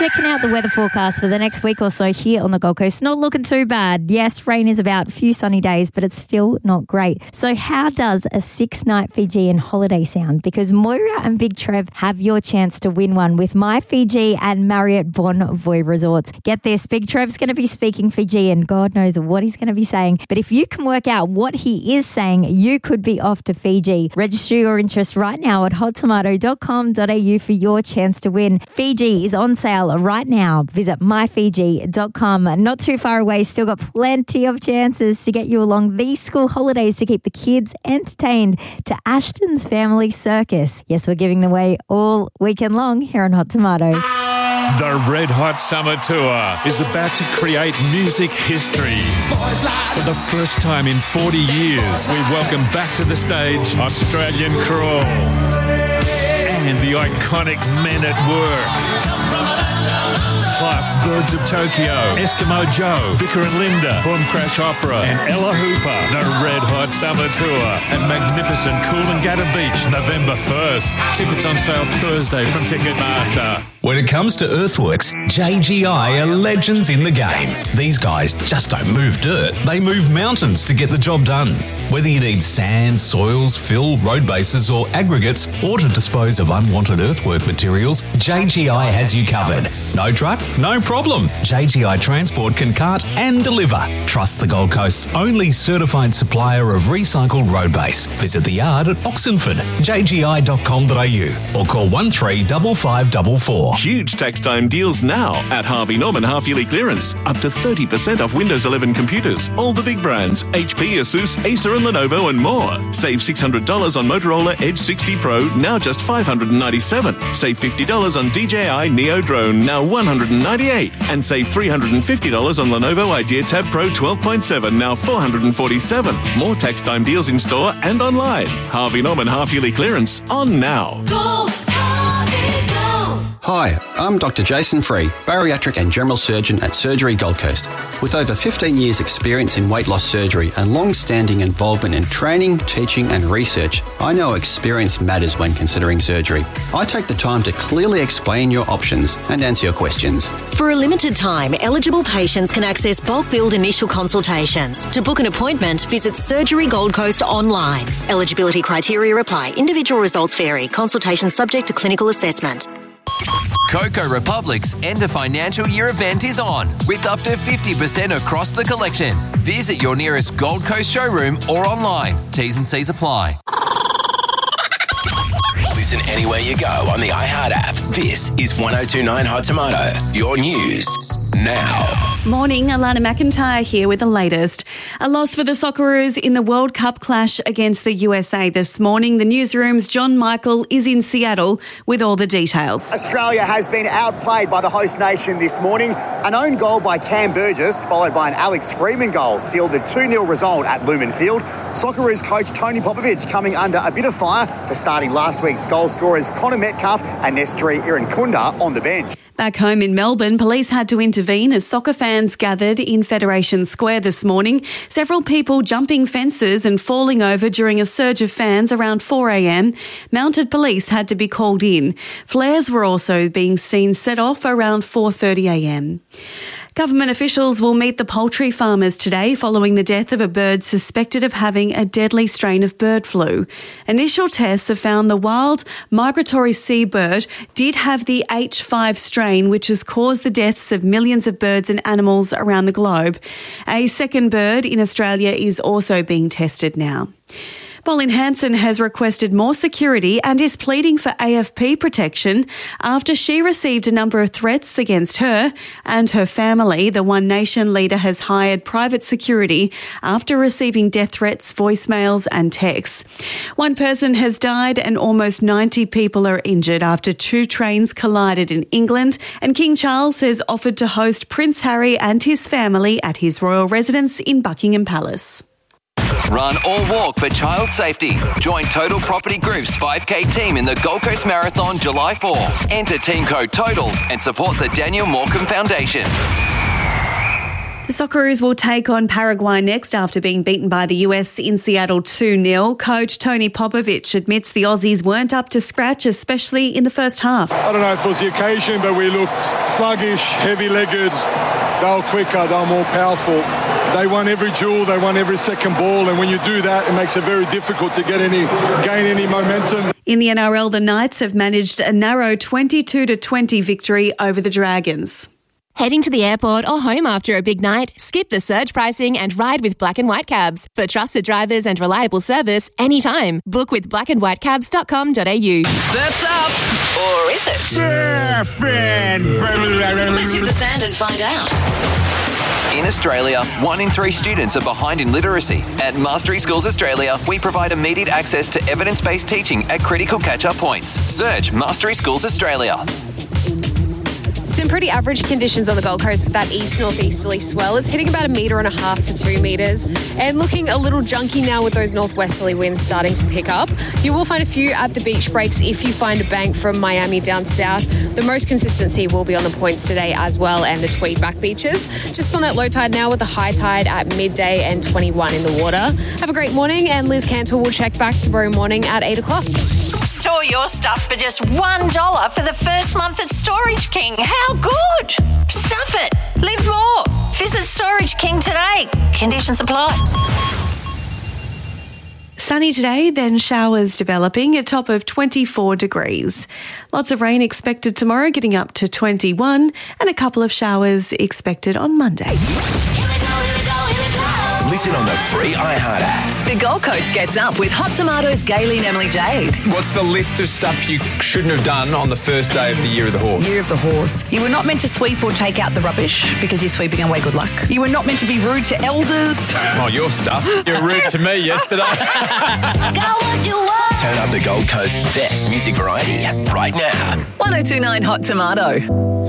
Checking out the weather forecast for the next week or so here on the Gold Coast. Not looking too bad. Yes, rain is about, a few sunny days, but it's still not great. So how does a 6-night Fijian holiday sound? Because Moira and Big Trev have your chance to win one with My Fiji and Marriott Bonvoy Resorts. Get this, Big Trev's going to be speaking Fijian. God knows what he's going to be saying. But if you can work out what he is saying, you could be off to Fiji. Register your interest right now at hottomato.com.au for your chance to win. Fiji is on sale right now. Visit myfiji.com. Not too far away, still got plenty of chances to get you along these school holidays to keep the kids entertained to Ashton's Family Circus. Yes, we're giving away all weekend long here on Hot Tomato. The Red Hot Summer Tour is about to create music history. For the first time in 40 years, we welcome back to the stage Australian Crawl and the iconic Men at Work. Plus Birds of Tokyo, Eskimo Joe, Vicar and Linda, Boom Crash Opera and Ella Hooper. The Red Hot Summer Tour at magnificent Coolangatta Beach, November 1st. Tickets on sale Thursday from Ticketmaster. When it comes to earthworks, JGI are legends in the game. These guys just don't move dirt, they move mountains to get the job done. Whether you need sand, soils, fill, road bases or aggregates, or to dispose of unwanted earthwork materials, JGI has you covered. No truck? No problem. JGI Transport can cart and deliver. Trust the Gold Coast's only certified supplier of recycled road base. Visit the yard at Oxenford, jgi.com.au or call 135544. Huge tax time deals now at Harvey Norman Half-Yearly Clearance. Up to 30% off Windows 11 computers. All the big brands, HP, Asus, Acer and Lenovo and more. Save $600 on Motorola Edge 60 Pro, now just $597. Save $50 on DJI Neo Drone, now $198. And save $350 on Lenovo Idea Tab Pro 12.7, now $447. More tax time deals in store and online. Harvey Norman Half-Yearly Clearance, on now. Go, Harvey, go! Hi, I'm Dr. Jason Free, bariatric and general surgeon at Surgery Gold Coast. With over 15 years experience in weight loss surgery and long-standing involvement in training, teaching and research, I know experience matters when considering surgery. I take the time to clearly explain your options and answer your questions. For a limited time, eligible patients can access bulk billed initial consultations. To book an appointment, visit Surgery Gold Coast online. Eligibility criteria apply. Individual results vary. Consultation subject to clinical assessment. Coco Republic's end of financial year event is on, with up to 50% across the collection. Visit your nearest Gold Coast showroom or online. T's and C's apply. Listen anywhere you go on the iHeart app. This is 1029 Hot Tomato, your news now. Morning, Alana McIntyre here with the latest. A loss for the Socceroos in the World Cup clash against the USA this morning. The newsroom's John Michael is in Seattle with all the details. Australia has been outplayed by the host nation this morning. An own goal by Cam Burgess, followed by an Alex Freeman goal, sealed the 2-0 result at Lumen Field. Socceroos coach Tony Popovic coming under a bit of fire for starting last week's goal scorers Connor Metcalf and Nestri Irankunda on the bench. Back home in Melbourne, police had to intervene as soccer fans gathered in Federation Square this morning. Several people jumping fences and falling over during a surge of fans around 4 a.m. Mounted police had to be called in. Flares were also being seen set off around 4:30 a.m. Government officials will meet the poultry farmers today following the death of a bird suspected of having a deadly strain of bird flu. Initial tests have found the wild migratory seabird did have the H5 strain, which has caused the deaths of millions of birds and animals around the globe. A second bird in Australia is also being tested now. Pauline Hanson has requested more security and is pleading for AFP protection after she received a number of threats against her and her family. The One Nation leader has hired private security after receiving death threats, voicemails and texts. One person has died and almost 90 people are injured after 2 trains collided in England, and King Charles has offered to host Prince Harry and his family at his royal residence in Buckingham Palace. Run or walk for child safety. Join Total Property Group's 5K team in the Gold Coast Marathon July 4. Enter team code TOTAL and support the Daniel Morecambe Foundation. The Socceroos will take on Paraguay next after being beaten by the US in Seattle 2-0. Coach Tony Popovich admits the Aussies weren't up to scratch, especially in the first half. I don't know if it was the occasion, but we looked sluggish, heavy-legged. They were quicker, they were more powerful. They won every duel, they won every second ball, and when you do that, it makes it very difficult to gain any momentum. In the NRL, the Knights have managed a narrow 22-20 victory over the Dragons. Heading to the airport or home after a big night? Skip the surge pricing and ride with Black and White Cabs. For trusted drivers and reliable service anytime. Book with blackandwhitecabs.com.au. Surf's up! Or is it? Surfing! Let's hit the sand and find out. In Australia, 1 in 3 students are behind in literacy. At Mastery Schools Australia, we provide immediate access to evidence-based teaching at critical catch-up points. Search Mastery Schools Australia. Some pretty average conditions on the Gold Coast with that east-northeasterly swell. It's hitting about 1.5 metres to 2 metres and looking a little junky now with those northwesterly winds starting to pick up. You will find a few at the beach breaks if you find a bank from Miami down south. The most consistency will be on the points today as well and the Tweedback beaches. Just on that low tide now with the high tide at midday and 21 in the water. Have a great morning, and Liz Cantor will check back tomorrow morning at 8 o'clock. Store your stuff for just $1 for the first month at Storage King. How good? Stuff it. Live more. Visit Storage King today. Conditions apply. Sunny today, then showers developing, a top of 24 degrees. Lots of rain expected tomorrow, getting up to 21, and a couple of showers expected on Monday. Listen on the free iHeart app. The Gold Coast gets up with Hot Tomatoes, Gayley and Emily Jade. What's the list of stuff you shouldn't have done on the first day of the Year of the Horse? Year of the Horse. You were not meant to sweep or take out the rubbish because you're sweeping away good luck. You were not meant to be rude to elders. Oh, your stuff. You were rude to me yesterday. Turn up the Gold Coast's best music variety right now. 1029 Hot Tomato.